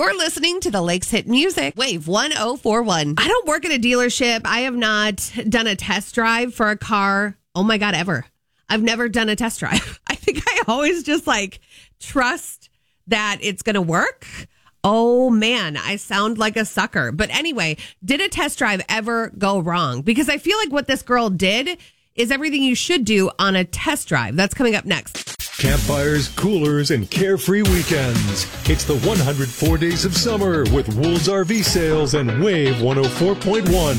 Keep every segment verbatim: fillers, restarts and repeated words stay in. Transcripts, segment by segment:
You're listening to the Lakes Hit Music, Wave one oh four one. I don't work at a dealership. I have not done a test drive for a car. Oh my God, ever. I've never done a test drive. I think I always just like trust that it's going to work. Oh man, I sound like a sucker. But anyway, did a test drive ever go wrong? Because I feel like what this girl did is everything you should do on a test drive. That's coming up next. Campfires, coolers, and carefree weekends. It's the one hundred four days of summer with Wool's R V Sales and Wave one oh four point one.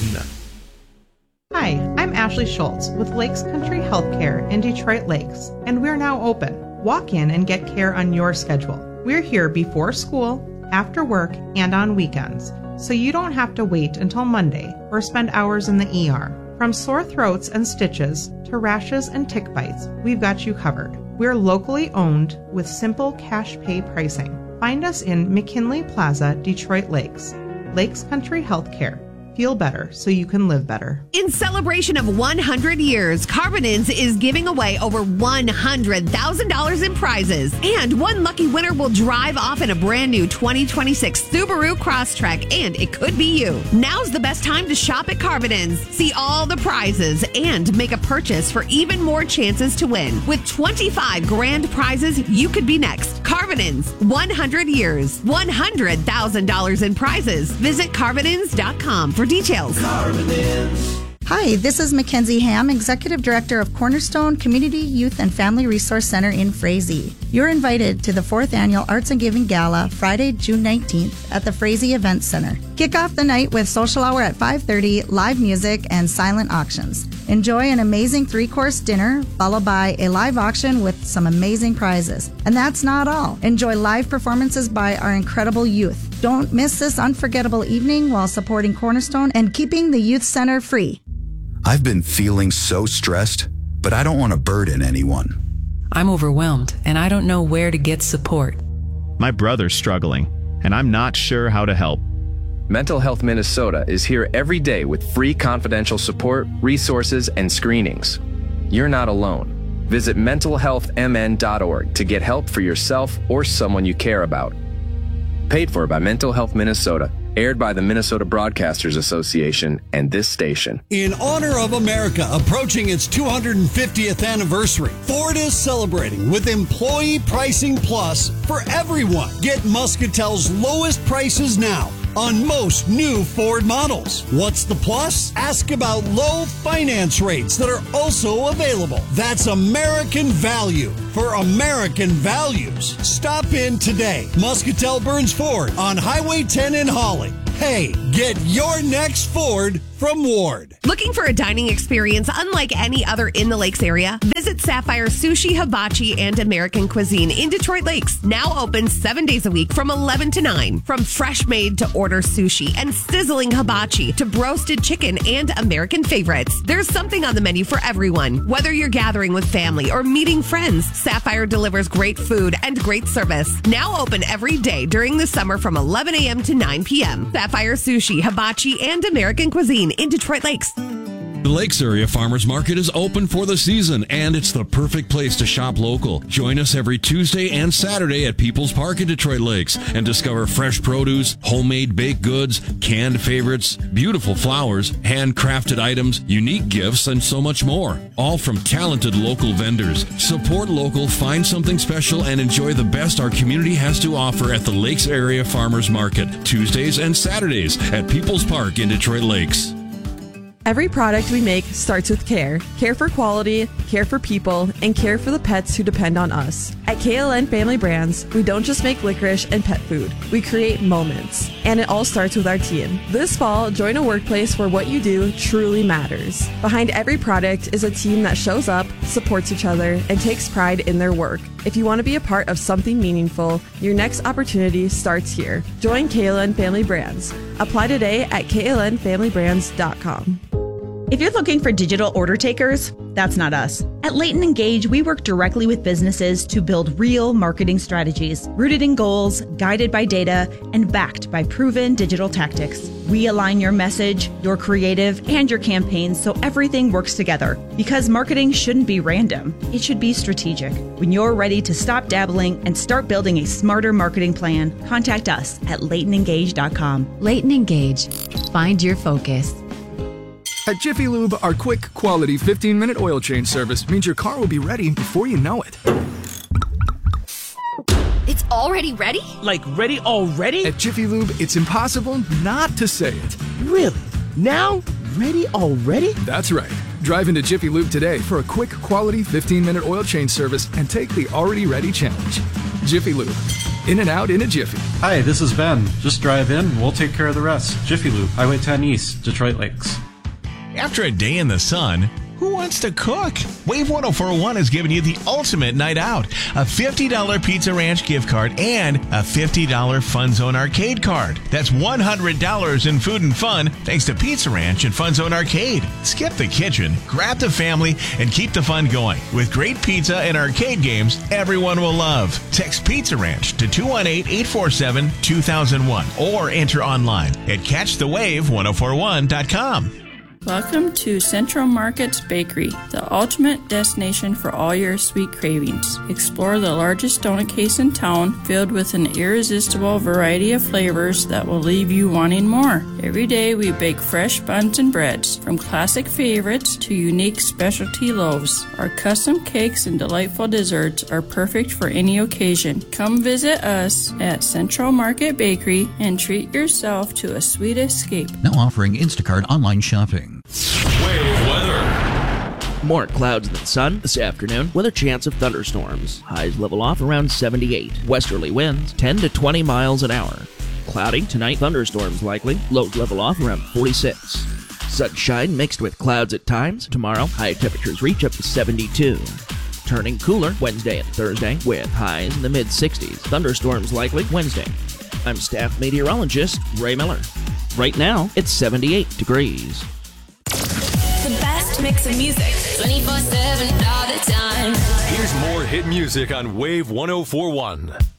Hi, I'm Ashley Schultz with Lakes Country Healthcare in Detroit Lakes, and we're now open. Walk in and get care on your schedule. We're here before school, after work, and on weekends, so you don't have to wait until Monday or spend hours in the E R. From sore throats and stitches to rashes and tick bites, we've got you covered. We're locally owned with simple cash pay pricing. Find us in McKinley Plaza, Detroit Lakes. Lakes Country Healthcare. Feel better so you can live better. In celebration of one hundred years, Carbonins is giving away over one hundred thousand dollars in prizes. And one lucky winner will drive off in a brand new twenty twenty-six Subaru Crosstrek, and it could be you. Now's the best time to shop at Carbonins. See all the prizes and make a purchase for even more chances to win. With twenty-five grand prizes, you could be next. Carbonins, one hundred years, one hundred thousand dollars in prizes. Visit carbonins dot com for details. Hi, this is Mackenzie Ham, Executive Director of Cornerstone Community Youth and Family Resource Center in Frazee. You're invited to the fourth Annual Arts and Giving Gala, Friday, June nineteenth at the Frazee Event Center. Kick off the night with social hour at five thirty, live music, and silent auctions. Enjoy an amazing three-course dinner, followed by a live auction with some amazing prizes. And that's not all. Enjoy live performances by our incredible youth. Don't miss this unforgettable evening while supporting Cornerstone and keeping the Youth Center free. I've been feeling so stressed, but I don't want to burden anyone. I'm overwhelmed, and I don't know where to get support. My brother's struggling, and I'm not sure how to help. Mental Health Minnesota is here every day with free confidential support, resources, and screenings. You're not alone. Visit mental health m n dot org to get help for yourself or someone you care about. Paid for by Mental Health Minnesota. Aired by the Minnesota Broadcasters Association and this station. In honor of America approaching its two hundred fiftieth anniversary, Ford is celebrating with Employee Pricing Plus for everyone. Get Muscatel's lowest prices now on most new Ford models. What's the plus? Ask about low finance rates that are also available. That's American value for American values. Stop in today. Muscatel Burns Ford on Highway ten in Holly. Hey, get your next Ford from Ward. Looking for a dining experience unlike any other in the Lakes area? Visit Sapphire Sushi, Hibachi, and American Cuisine in Detroit Lakes. Now open seven days a week from eleven to nine. From fresh made to order sushi and sizzling hibachi to broasted chicken and American favorites. There's something on the menu for everyone. Whether you're gathering with family or meeting friends, Sapphire delivers great food and great service. Now open every day during the summer from eleven a.m. to nine p.m. Sapphire Sushi, Hibachi, and American Cuisine in Detroit Lakes. The Lakes Area Farmers Market is open for the season, and it's the perfect place to shop local. Join us every Tuesday and Saturday at People's Park in Detroit Lakes and discover fresh produce, homemade baked goods, canned favorites, beautiful flowers, handcrafted items, unique gifts, and so much more. All from talented local vendors. Support local, find something special, and enjoy the best our community has to offer at the Lakes Area Farmers Market, Tuesdays and Saturdays at People's Park in Detroit Lakes. Every product we make starts with care. Care for quality, care for people, and care for the pets who depend on us. At K L N Family Brands, we don't just make licorice and pet food. We create moments. And it all starts with our team. This fall, join a workplace where what you do truly matters. Behind every product is a team that shows up, supports each other, and takes pride in their work. If you want to be a part of something meaningful, your next opportunity starts here. Join K L N Family Brands. Apply today at K L N family brands dot com. If you're looking for digital order takers, That's not us. At Leighton Engage, we work directly with businesses to build real marketing strategies, rooted in goals, guided by data, and backed by proven digital tactics. We align your message, your creative, and your campaigns so everything works together. Because marketing shouldn't be random, it should be strategic. When you're ready to stop dabbling and start building a smarter marketing plan, contact us at leighton engage dot com. Leighton Engage. Find your focus. At Jiffy Lube, our quick, quality fifteen minute oil change service means your car will be ready before you know it. It's already ready? Like ready already? At Jiffy Lube, it's impossible not to say it. Really? Now? Ready already? That's right. Drive into Jiffy Lube today for a quick, quality fifteen minute oil change service and take the already ready challenge. Jiffy Lube. In and out in a jiffy. Hi, this is Ben. Just drive in, we'll take care of the rest. Jiffy Lube, Highway ten East, Detroit Lakes. After a day in the sun, who wants to cook? Wave one oh four one is giving you the ultimate night out. A fifty dollars Pizza Ranch gift card and a fifty dollars Fun Zone Arcade card. That's one hundred dollars in food and fun thanks to Pizza Ranch and Fun Zone Arcade. Skip the kitchen, grab the family, and keep the fun going. With great pizza and arcade games everyone will love. Text Pizza Ranch to two one eight, eight four seven, two thousand one or enter online at catch the wave ten forty-one dot com. Welcome to Central Market's Bakery, the ultimate destination for all your sweet cravings. Explore the largest donut case in town, filled with an irresistible variety of flavors that will leave you wanting more. Every day we bake fresh buns and breads, from classic favorites to unique specialty loaves. Our custom cakes and delightful desserts are perfect for any occasion. Come visit us at Central Market Bakery and treat yourself to a sweet escape. Now offering Instacart online shopping. Wave weather. More clouds than sun this afternoon with a chance of thunderstorms. Highs level off around seventy-eight. Westerly winds ten to twenty miles an hour. Cloudy tonight, thunderstorms likely. Lows level off around forty-six. Sunshine mixed with clouds at times. Tomorrow, high temperatures reach up to seventy-two. Turning cooler Wednesday and Thursday with highs in the mid sixties. Thunderstorms likely Wednesday. I'm staff meteorologist Ray Miller. Right now, it's seventy-eight degrees. The best mix of music, twenty-four seven all the time. Here's more hit music on Wave ten forty-one.